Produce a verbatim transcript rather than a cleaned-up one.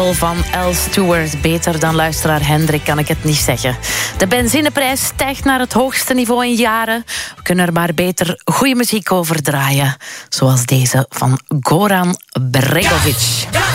van Al Stewart. Beter dan luisteraar Hendrik kan ik het niet zeggen. De benzineprijs stijgt naar het hoogste niveau in jaren. We kunnen er maar beter goede muziek over draaien. Zoals deze van Goran Bregovic.